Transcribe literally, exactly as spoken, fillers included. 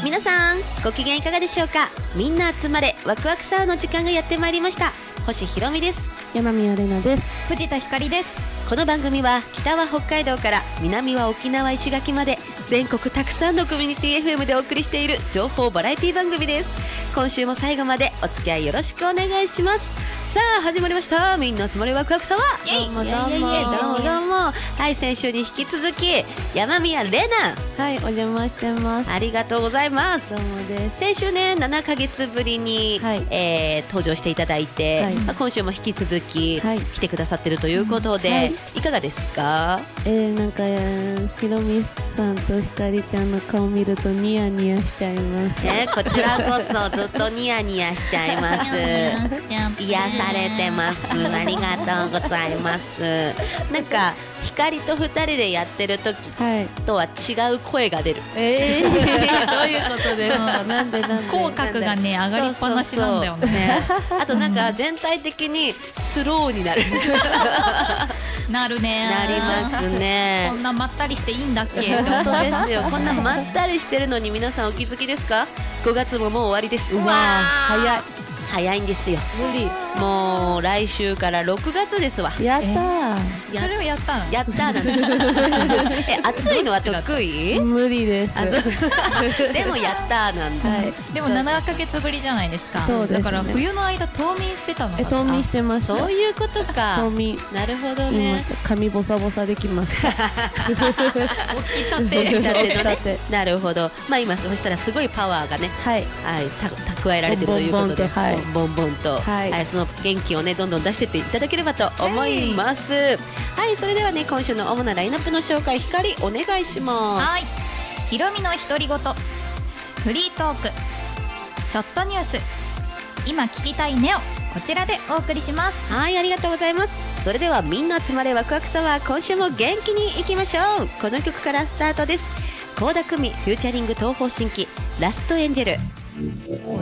皆さんご機嫌いかがでしょうか。みんな集まれワクワクサワーの時間がやってまいりました。星ひろみです。 山宮玲奈です。 藤田ひかりです。 この番組は北は北海道から南は沖縄石垣まで全国たくさんのコミュニティ エフエム でお送りしている情報バラエティ番組です。今週も最後までお付き合いよろしくお願いします。さあ始まりました。みんな集まれワクワクサワー。 どうもどうもどうもどうも。はい、先週に引き続き山宮玲奈、 はい、お邪魔してます。 ありがとうございます。 どうもです。 先週ねななかげつぶりに、 はいえー登場していただいて、 はいまあ、今週も引き続きはい来てくださってるということで、 はいいかがですか。 えー、なんかひろみさんとひかりちゃんの顔見るとニヤニヤしちゃいます。 ね、こちらこそずっとニヤニヤしちゃいます。癒されてます。ありがとうございます。なんか光と二人でやってる時はい。 とは違う声が出る。 えー、どういうことですか。なんでなんで。 口角がね上がりっぱなしなんだよね。 そうそうそうねあとなんか全体的にスローになるなるね。 なりますね。 こんなまったりしていいんだっけ。 本当ですよ。こんなまったりしてるのに皆さんお気づきですか。ごがつももう終わりです。 うわー、早い。 早いんですよ。 無理。 もう来週からろくがつですわ。 やったー。 それをやったの。 やったーなんだえ、暑いのは得意？ 無理です。 あそうでもやったーなんだ、 はい。 でもななかげつぶりじゃないですか。 そうですねだから冬の間冬眠してたのかえ、 な。 冬眠してました。 そういうことか。 冬眠。 なるほど今ね。 髪ボサボサできました。 起きたて。 出来たてのね起きたて。 なるほど。まあ今そしたらすごいパワーがね、 はい。 はい、た蓄えられてるということで、 ボンボンとはいボンボンと、 はいはい、その元気をねどんどん出してっていただければと思います。はい、それではね今週の主なラインナップの紹介、光お願いします。 はい。ひろみの独り言、フリートーク、ちょっとニュース、今聞きたいネオ、こちらでお送りします。 はい、ありがとうございます。それではみんな集まれワクワクサワー、今週も元気にいきましょう。この曲からスタートです。倖田來未フューチャリング東方神起ラストエンジェル。